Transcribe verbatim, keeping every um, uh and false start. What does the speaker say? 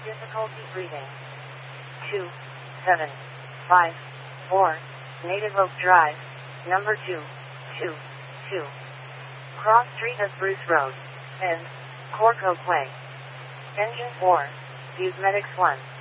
Difficulty breathing. two seven five four. Native Oak Drive. Number two two two. Cross Street of Bruce Road. End. Cork Oak Way. Engine four. Use Medics one.